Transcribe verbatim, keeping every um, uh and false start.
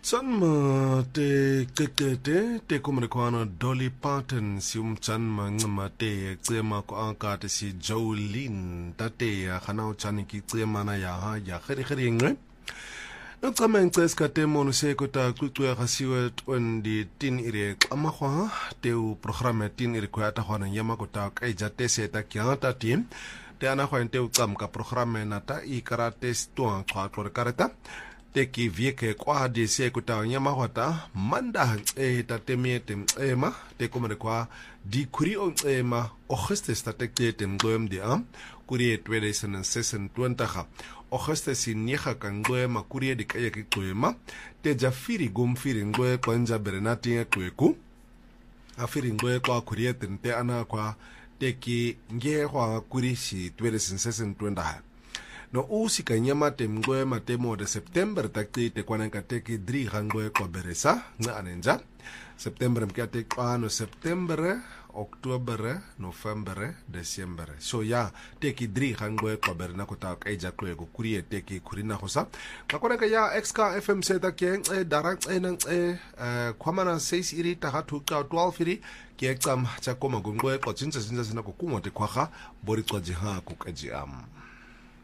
Chanma te kekete te kumrekwana Dolly Parton si umchanma ncima te cema ko angkate si Jolene tate ya khanao chani ki cema na ya ha ya khiri khiri ngwe Nocama ngceska te mono se kota kutswe gasiwe twenty tin ire qamakhwa te u programa tin ire kwata khwana yama kota ka ija te se ta kyata tim te ana khwa te u qamka programa na ta I karate sto qwa qore karata te ki vieke kwa di se kuta nyama hota manda e ta te miete ema te komere kwa di kuri o ema Augustus ta te te ngloem di am kuri twenty twenty Augustus nyeha kangloema kuri di kaya ki kloema te jafiri gumfiri ngloe kwa nja berenati ya kweku afiri ngloe kwa kuri te ana kwa te ki nge kwa kuri si twenty twenty no usi kanyama temgoe matemo de September takti te kwanenka teki dri gangoe kwa beresa nga anenja September mkiate kwa no September October November December so ya teki dri gangoe kwa berena kota eja kwe ko kurie teki kurina hosa kakwanenka ya X K F M seta ke e darang e nang e kwamana six iri tahatu ka twelve iri ke exam cha koma gungoe kwa chincha chincha sina ko kumote kwa ha bori kwa jiha ku kaji am